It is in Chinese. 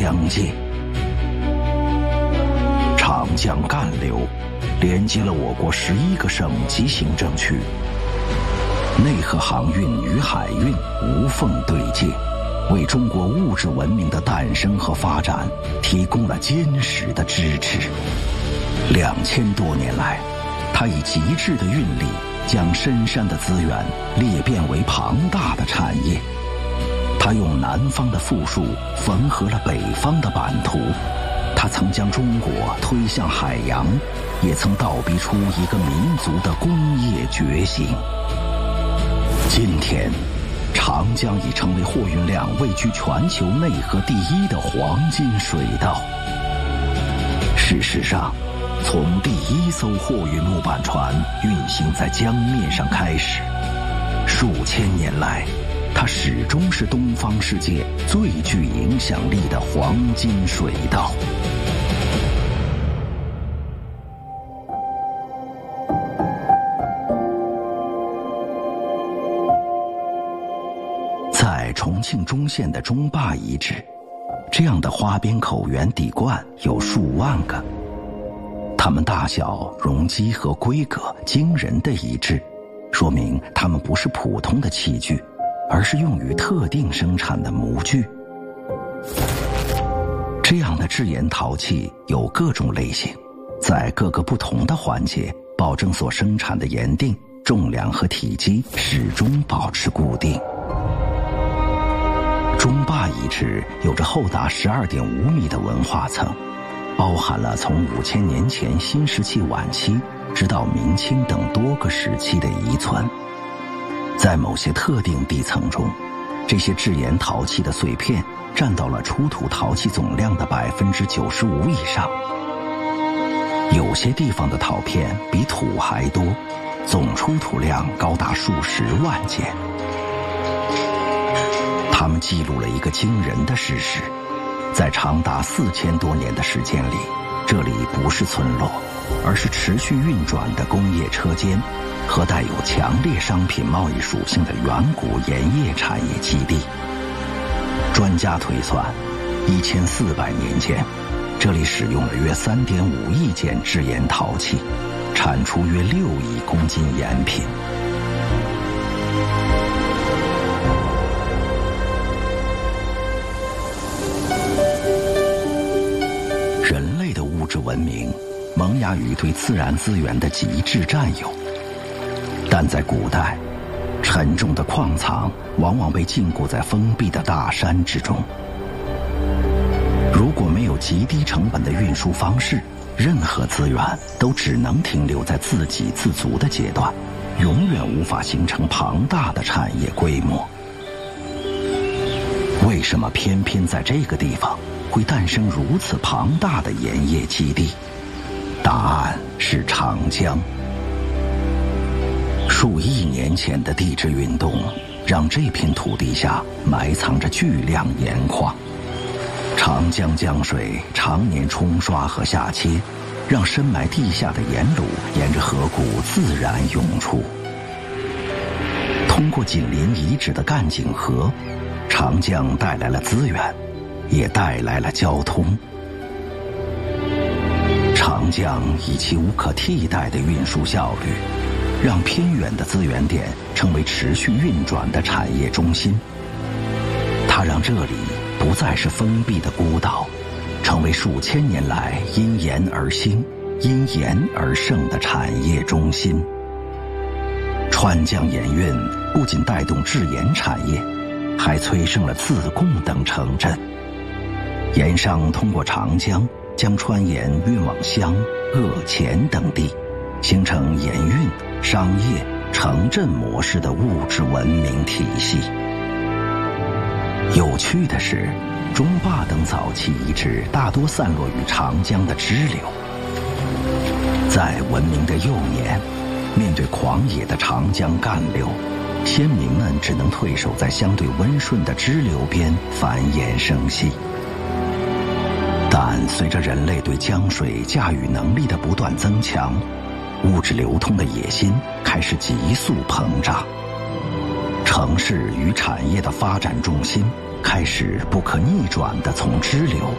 疆界。长江干流连接了我国11个省级行政区，内河航运与海运无缝对接，为中国物质文明的诞生和发展提供了坚实的支持。2000多年来，它以极致的运力将深山的资源裂变为庞大的产业。它用南方的富庶缝合了北方的版图。它曾将中国推向海洋，也曾倒逼出一个民族的工业觉醒。今天，长江已成为货运量位居全球内河第1的黄金水道。事实上，从第1艘货运木板船运行在江面上开始，数千年来，它始终是东方世界最具影响力的黄金水道。在重庆中县的中坝遗址，这样的花边口圆底罐有数万个，它们大小、容积和规格惊人的一致，说明它们不是普通的器具，而是用于特定生产的模具。这样的制盐陶器有各种类型，在各个不同的环节保证所生产的盐锭、重量和体积始终保持固定。中坝遗址有着厚达12.5米的文化层，包含了从5000年前新石器晚期直到明清等多个时期的遗存。在某些特定地层中，这些制盐陶器的碎片占到了出土陶器总量的95%以上。有些地方的陶片比土还多，总出土量高达数十万件。他们记录了一个惊人的事实，在长达4000多年的时间里，这里不是村落，而是持续运转的工业车间和带有强烈商品贸易属性的远古盐业产业基地。专家推算，1400年间，这里使用了约3.5亿件制盐陶器，产出约6亿公斤盐品。人类的物质文明萌芽于对自然资源的极致占有，但在古代，沉重的矿藏往往被禁锢在封闭的大山之中。如果没有极低成本的运输方式，任何资源都只能停留在自给自足的阶段，永远无法形成庞大的产业规模。为什么偏偏在这个地方会诞生如此庞大的盐业基地？答案是长江。数亿年前的地质运动让这片土地下埋藏着巨量盐矿。长江江水常年冲刷和下切，让深埋地下的盐卤沿着河谷自然涌出。通过紧邻遗址的干井河，长江带来了资源，也带来了交通。长江以其无可替代的运输效率，让偏远的资源点成为持续运转的产业中心。它让这里不再是封闭的孤岛，成为数千年来因盐而兴、因盐而盛的产业中心。川江盐运不仅带动制盐产业，还催生了自贡等城镇。盐商通过长江将川盐运往湘、鄂、黔等地，形成盐运、商业、城镇模式的物质文明体系。有趣的是，中坝等早期遗址大多散落于长江的支流。在文明的幼年，面对狂野的长江干流，先民们只能退守在相对温顺的支流边繁衍生息。但随着人类对江水驾驭能力的不断增强，物质流通的野心开始急速膨胀。城市与产业的发展重心开始不可逆转地从支流